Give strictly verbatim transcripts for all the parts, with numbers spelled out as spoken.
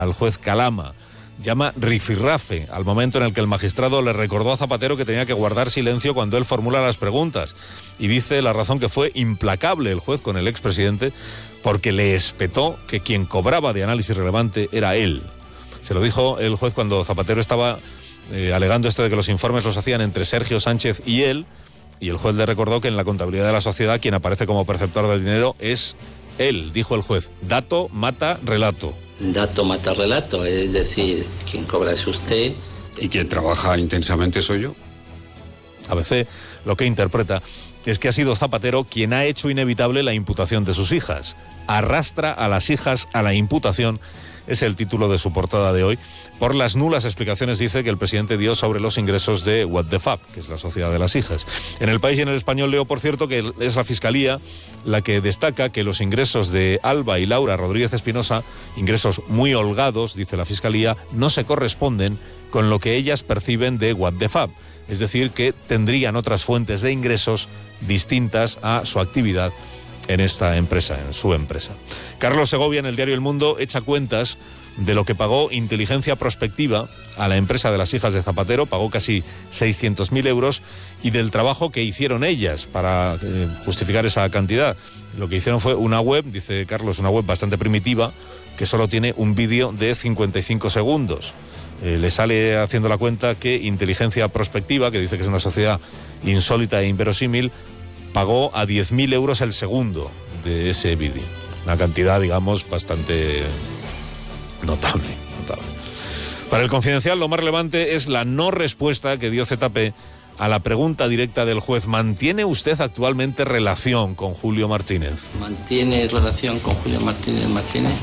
al juez Calama. Llama rifirrafe al momento en el que el magistrado le recordó a Zapatero que tenía que guardar silencio cuando él formula las preguntas. Y dice la razón que fue implacable el juez con el expresidente porque le espetó que quien cobraba de análisis relevante era él. Se lo dijo el juez cuando Zapatero estaba eh, alegando esto de que los informes los hacían entre Sergio Sánchez y él, y el juez le recordó que en la contabilidad de la sociedad quien aparece como perceptor del dinero es él, dijo el juez. Dato mata relato. Dato mata relato, es decir, quien cobra es usted. ¿Y quien trabaja intensamente soy yo? A B C lo que interpreta es que ha sido Zapatero quien ha hecho inevitable la imputación de sus hijas. Arrastra a las hijas a la imputación, es el título de su portada de hoy, por las nulas explicaciones, dice, que el presidente dio sobre los ingresos de What the Fab, que es la sociedad de las hijas. En El País y en El Español leo, por cierto, que es la Fiscalía la que destaca que los ingresos de Alba y Laura Rodríguez Espinosa, ingresos muy holgados, dice la Fiscalía, no se corresponden con lo que ellas perciben de What the Fab. Es decir, que tendrían otras fuentes de ingresos distintas a su actividad en esta empresa, en su empresa. Carlos Segovia, en el diario El Mundo, echa cuentas de lo que pagó Inteligencia Prospectiva a la empresa de las hijas de Zapatero, pagó casi seiscientos mil euros, y del trabajo que hicieron ellas para eh, justificar esa cantidad. Lo que hicieron fue una web, dice Carlos, una web bastante primitiva, que solo tiene un vídeo de cincuenta y cinco segundos. Eh, le sale haciendo la cuenta que Inteligencia Prospectiva, que dice que es una sociedad insólita e inverosímil, pagó a diez mil euros el segundo de ese vídeo. Una cantidad, digamos, bastante notable, notable. Para El Confidencial, lo más relevante es la no respuesta que dio Z P a la pregunta directa del juez: ¿mantiene usted actualmente relación con Julio Martínez? ¿Mantiene relación con Julio Martínez Martínez?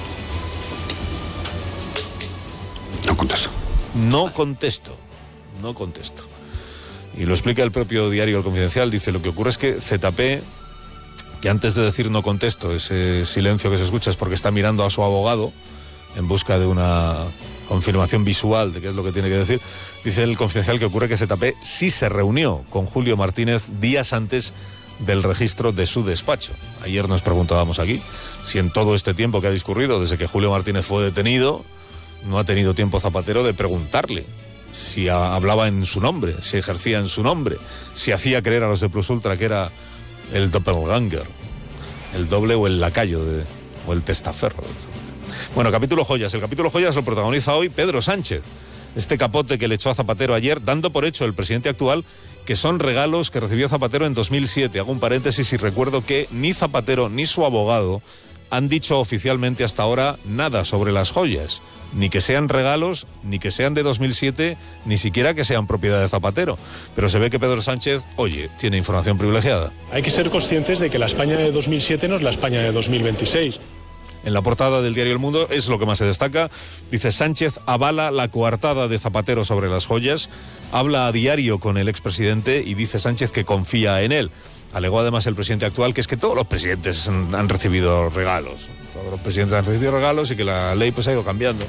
No contesto. No contesto, no contesto. Y lo explica el propio diario El Confidencial, dice, lo que ocurre es que Z P, que antes de decir no contesto, ese silencio que se escucha es porque está mirando a su abogado en busca de una confirmación visual de qué es lo que tiene que decir, dice El Confidencial que ocurre que Z P sí se reunió con Julio Martínez días antes del registro de su despacho. Ayer nos preguntábamos aquí si en todo este tiempo que ha discurrido desde que Julio Martínez fue detenido no ha tenido tiempo Zapatero de preguntarle si hablaba en su nombre, si ejercía en su nombre, si hacía creer a los de Plus Ultra que era el doppelganger, el doble o el lacayo de, o el testaferro. Bueno, capítulo joyas. El capítulo joyas lo protagoniza hoy Pedro Sánchez, este capote que le echó a Zapatero ayer, dando por hecho el presidente actual que son regalos que recibió Zapatero en dos mil siete. Hago un paréntesis y recuerdo que ni Zapatero ni su abogado han dicho oficialmente hasta ahora nada sobre las joyas. Ni que sean regalos, ni que sean de dos mil siete, ni siquiera que sean propiedad de Zapatero. Pero se ve que Pedro Sánchez, oye, tiene información privilegiada. Hay que ser conscientes de que la España de dos mil siete no es la España de dos mil veintiséis. En la portada del diario El Mundo es lo que más se destaca. Dice: Sánchez avala la coartada de Zapatero sobre las joyas. Habla a diario con el expresidente y dice Sánchez que confía en él. Alegó además el presidente actual que es que todos los presidentes han, han recibido regalos. Todos los presidentes han recibido regalos y que la ley pues ha ido cambiando.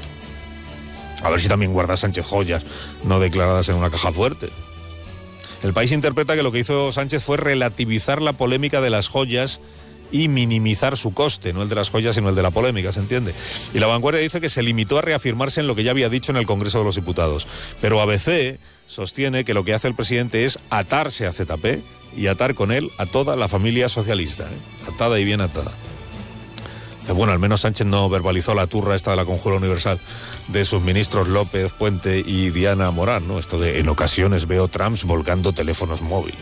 A ver si también guarda Sánchez joyas no declaradas en una caja fuerte. El País interpreta que lo que hizo Sánchez fue relativizar la polémica de las joyas y minimizar su coste, no el de las joyas sino el de la polémica, ¿se entiende? Y La Vanguardia dice que se limitó a reafirmarse en lo que ya había dicho en el Congreso de los Diputados. Pero A B C sostiene que lo que hace el presidente es atarse a Z P y atar con él a toda la familia socialista, ¿eh? Atada y bien atada. Bueno, al menos Sánchez no verbalizó la turra esta de la Conjura Universal de sus ministros López, Puente y Diana Morán, ¿no? Esto de en ocasiones veo trams volcando teléfonos móviles.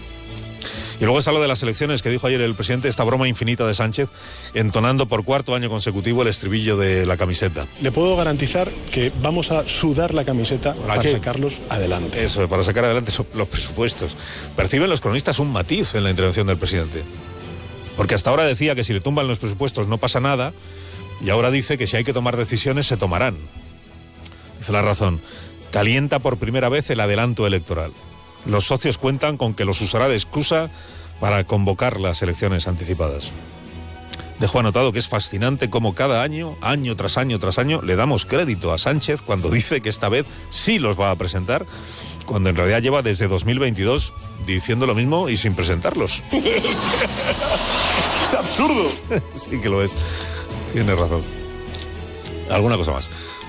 Y luego está lo de las elecciones que dijo ayer el presidente, esta broma infinita de Sánchez, entonando por cuarto año consecutivo el estribillo de la camiseta. Le puedo garantizar que vamos a sudar la camiseta ¿Para, para qué? sacarlos adelante. Eso, para sacar adelante los presupuestos. Perciben los cronistas un matiz en la intervención del presidente. Porque hasta ahora decía que si le tumban los presupuestos no pasa nada, y ahora dice que si hay que tomar decisiones se tomarán. Dice La Razón: calienta por primera vez el adelanto electoral. Los socios cuentan con que los usará de excusa para convocar las elecciones anticipadas. Dejo anotado que es fascinante cómo cada año, año tras año tras año, le damos crédito a Sánchez cuando dice que esta vez sí los va a presentar, cuando en realidad lleva desde dos mil veintidós diciendo lo mismo y sin presentarlos. Es absurdo. Sí que lo es. Tiene razón. Alguna cosa más.